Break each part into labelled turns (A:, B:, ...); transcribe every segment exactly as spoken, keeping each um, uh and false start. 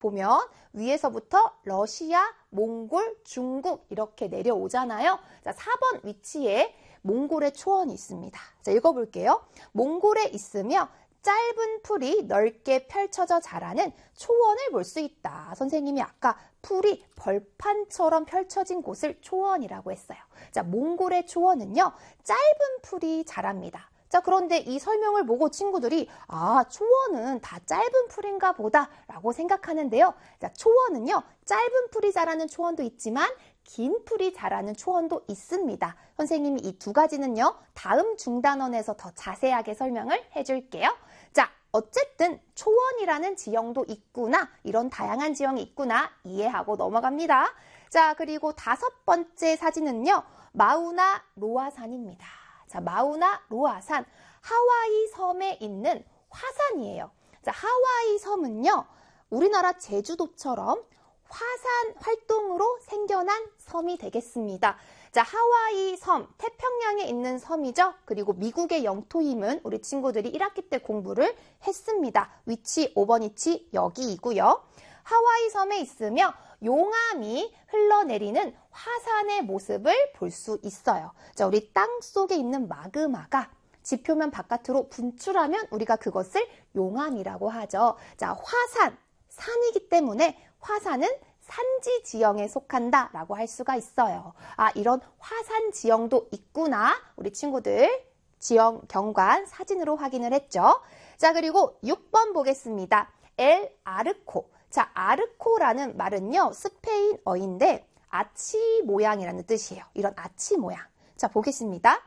A: 보면 위에서부터 러시아, 몽골, 중국 이렇게 내려오잖아요. 자, 사 번 위치에 몽골의 초원이 있습니다. 자, 읽어볼게요. 몽골에 있으며 짧은 풀이 넓게 펼쳐져 자라는 초원을 볼 수 있다. 선생님이 아까 풀이 벌판처럼 펼쳐진 곳을 초원이라고 했어요. 자, 몽골의 초원은요, 짧은 풀이 자랍니다. 자, 그런데 이 설명을 보고 친구들이 아, 초원은 다 짧은 풀인가 보다 라고 생각하는데요. 자, 초원은요, 짧은 풀이 자라는 초원도 있지만 긴 풀이 자라는 초원도 있습니다. 선생님이 이 두 가지는요, 다음 중단원에서 더 자세하게 설명을 해줄게요. 자, 어쨌든 초원이라는 지형도 있구나, 이런 다양한 지형이 있구나 이해하고 넘어갑니다. 자, 그리고 다섯 번째 사진은요, 마우나 로아산입니다. 자, 마우나 로아산, 하와이 섬에 있는 화산이에요. 자, 하와이 섬은요, 우리나라 제주도처럼 화산 활동으로 생겨난 섬이 되겠습니다. 자, 하와이 섬, 태평양에 있는 섬이죠. 그리고 미국의 영토임은 우리 친구들이 일 학기 때 공부를 했습니다. 위치 오 번 위치 여기이고요. 하와이 섬에 있으며 용암이 흘러내리는 화산의 모습을 볼 수 있어요. 자, 우리 땅 속에 있는 마그마가 지표면 바깥으로 분출하면 우리가 그것을 용암이라고 하죠. 자, 화산, 산이기 때문에 화산은 산지 지형에 속한다라고 할 수가 있어요. 아, 이런 화산 지형도 있구나. 우리 친구들 지형 경관 사진으로 확인을 했죠. 자, 그리고 육 번 보겠습니다. 엘 아르코. 자, 아르코라는 말은요, 스페인어인데 아치 모양이라는 뜻이에요. 이런 아치 모양. 자, 보겠습니다.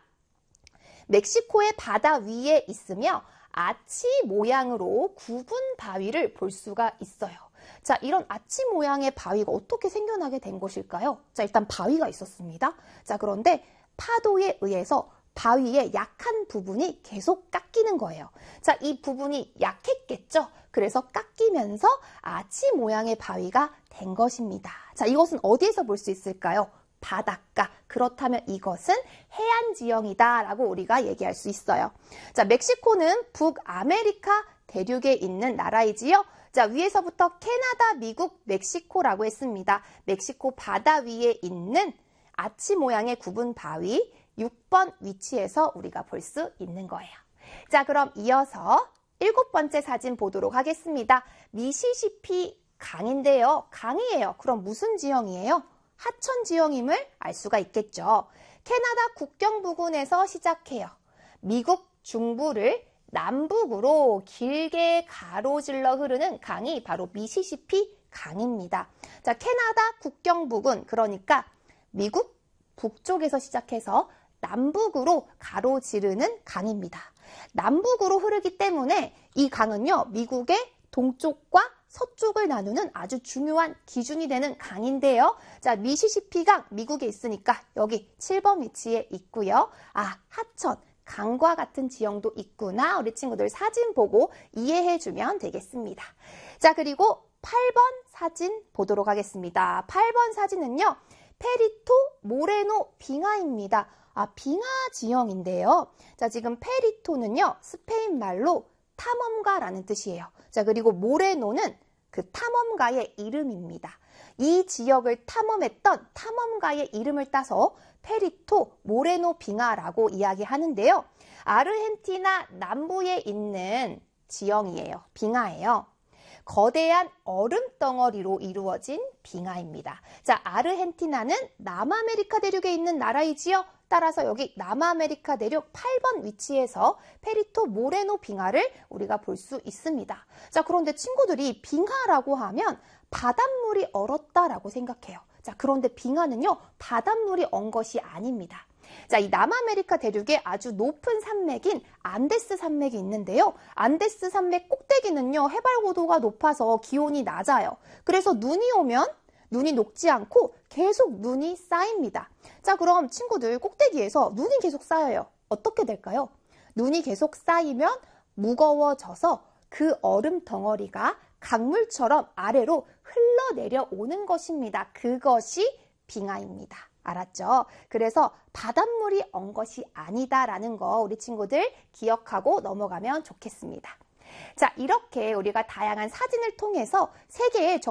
A: 멕시코의 바다 위에 있으며 아치 모양으로 굽은 바위를 볼 수가 있어요. 자, 이런 아치 모양의 바위가 어떻게 생겨나게 된 것일까요? 자, 일단 바위가 있었습니다. 자, 그런데 파도에 의해서 바위의 약한 부분이 계속 깎이는 거예요. 자, 이 부분이 약했겠죠? 그래서 깎이면서 아치 모양의 바위가 된 것입니다. 자, 이것은 어디에서 볼 수 있을까요? 바닷가. 그렇다면 이것은 해안 지형이다라고 우리가 얘기할 수 있어요. 자, 멕시코는 북아메리카 대륙에 있는 나라이지요. 자, 위에서부터 캐나다, 미국, 멕시코라고 했습니다. 멕시코 바다 위에 있는 아치 모양의 굽은 바위 육 번 위치에서 우리가 볼 수 있는 거예요. 자, 그럼 이어서 일곱 번째 사진 보도록 하겠습니다. 미시시피 강인데요. 강이에요. 그럼 무슨 지형이에요? 하천 지형임을 알 수가 있겠죠. 캐나다 국경 부근에서 시작해요. 미국 중부를 남북으로 길게 가로질러 흐르는 강이 바로 미시시피 강입니다. 자, 캐나다 국경 부근, 그러니까 미국 북쪽에서 시작해서 남북으로 가로지르는 강입니다. 남북으로 흐르기 때문에 이 강은요, 미국의 동쪽과 서쪽을 나누는 아주 중요한 기준이 되는 강인데요. 자, 미시시피 강 미국에 있으니까 여기 칠 번 위치에 있고요. 아, 하천, 강과 같은 지형도 있구나. 우리 친구들 사진 보고 이해해주면 되겠습니다. 자, 그리고 팔 번 사진 보도록 하겠습니다. 팔 번 사진은요, 페리토 모레노 빙하입니다. 아, 빙하 지형인데요. 자, 지금 페리토는요, 스페인 말로 탐험가라는 뜻이에요. 자, 그리고 모레노는 그 탐험가의 이름입니다. 이 지역을 탐험했던 탐험가의 이름을 따서 페리토 모레노 빙하라고 이야기하는데요. 아르헨티나 남부에 있는 지형이에요. 빙하예요. 거대한 얼음 덩어리로 이루어진 빙하입니다. 자, 아르헨티나는 남아메리카 대륙에 있는 나라이지요. 따라서 여기 남아메리카 대륙 팔 번 위치에서 페리토 모레노 빙하를 우리가 볼 수 있습니다. 자, 그런데 친구들이 빙하라고 하면 바닷물이 얼었다라고 생각해요. 자, 그런데 빙하는요, 바닷물이 언 것이 아닙니다. 자, 이 남아메리카 대륙에 아주 높은 산맥인 안데스 산맥이 있는데요. 안데스 산맥 꼭대기는요, 해발 고도가 높아서 기온이 낮아요. 그래서 눈이 오면 눈이 녹지 않고 계속 눈이 쌓입니다. 자, 그럼 친구들 꼭대기에서 눈이 계속 쌓여요. 어떻게 될까요? 눈이 계속 쌓이면 무거워져서 그 얼음 덩어리가 강물처럼 아래로 흘러내려 오는 것입니다. 그것이 빙하입니다. 알았죠? 그래서 바닷물이 언 것이 아니다라는 거 우리 친구들 기억하고 넘어가면 좋겠습니다. 자, 이렇게 우리가 다양한 사진을 통해서 세계의